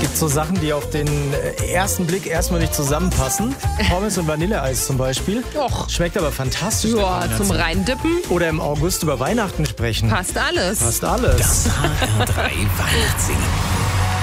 gibt so Sachen, die auf den ersten Blick erstmal nicht zusammenpassen. Pommes und Vanilleeis zum Beispiel. Och. Schmeckt aber fantastisch. Ja, zum Reindippen Oder im August über Weihnachten sprechen. passt alles. Passt alles. Das HR3 Weihnachtssingen.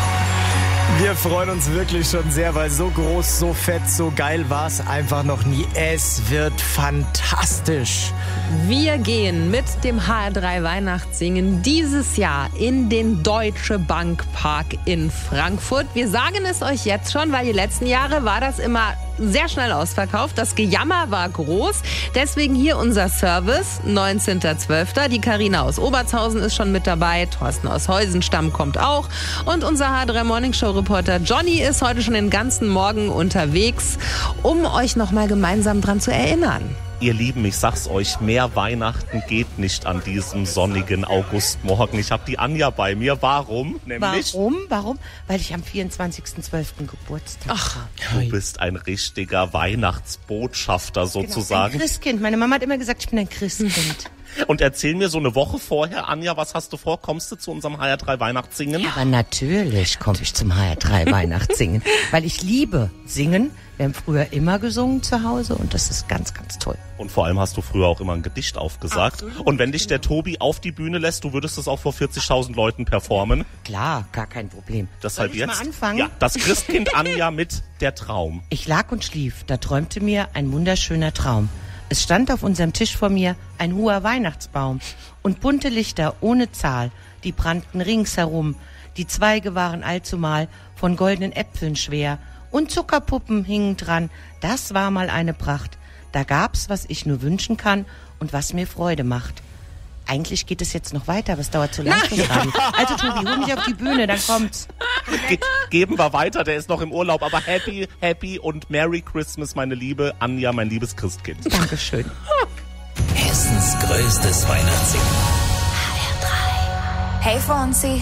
Wir freuen uns wirklich schon sehr, weil so groß, so fett, so geil war es einfach noch nie. Es wird fantastisch. Wir gehen mit dem HR3 Weihnachtssingen dieses Jahr in den Deutsche Bank Park in Frankfurt. Wir sagen es euch jetzt schon, weil die letzten Jahre war das immer sehr schnell ausverkauft. Das Gejammer war groß. Deswegen hier unser Service, 19.12. Die Carina aus Obertshausen ist schon mit dabei. Thorsten aus Heusenstamm kommt auch. Und unser HR3 Morning Show Reporter Johnny ist heute schon den ganzen Morgen unterwegs, um euch nochmal gemeinsam dran zu erinnern. Ihr Lieben, ich sag's euch, mehr Weihnachten geht nicht an diesem sonnigen Augustmorgen. Ich habe die Anja bei mir. Warum? Warum? Weil ich am 24.12. Geburtstag habe. Du bist ein richtiger Weihnachtsbotschafter sozusagen. Ein Christkind. Meine Mama hat immer gesagt, ich bin ein Christkind. Und erzähl mir so eine Woche vorher, Anja, was hast du vor? Kommst du zu unserem HR3 Weihnachtssingen? Ja, aber natürlich komme ich zum HR3 Weihnachtssingen, weil ich liebe Singen. Wir haben früher immer gesungen zu Hause und das ist ganz, ganz toll. Und vor allem hast du früher auch immer ein Gedicht aufgesagt. Absolut, und wenn dich der Tobi auf die Bühne lässt, du würdest es auch vor 40.000 Leuten performen. Klar, gar kein Problem. Deshalb Soll ich jetzt mal anfangen? Ja, das Christkind Anja mit Der Traum. Ich lag und schlief, da träumte mir ein wunderschöner Traum. Es stand auf unserem Tisch vor mir ein hoher Weihnachtsbaum und bunte Lichter ohne Zahl, die brannten ringsherum. Die Zweige waren allzumal von goldenen Äpfeln schwer und Zuckerpuppen hingen dran. Das war mal eine Pracht. Da gab's, was ich nur wünschen kann und was mir Freude macht. Eigentlich geht es jetzt noch weiter, aber es dauert zu lang fürs Radio. Also Tobi, hol mich auf die Bühne, dann kommt's. Geben wir weiter, der ist noch im Urlaub. Aber happy und Merry Christmas, meine liebe Anja, mein liebes Christkind. Dankeschön. Hessens größtes Weihnachtssingen. Hey Fonsi,